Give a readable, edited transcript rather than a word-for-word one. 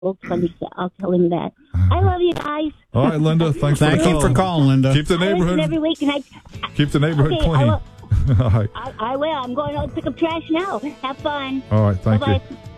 funny. I'll tell him that. I love you guys. All right, Linda. Thanks for the call. Thank you for calling, Linda. Keep the neighborhood every week, and keep the neighborhood clean. I will. All right. I will. I'm going out to pick up trash now. Have fun. All right. Thank Bye-bye. you.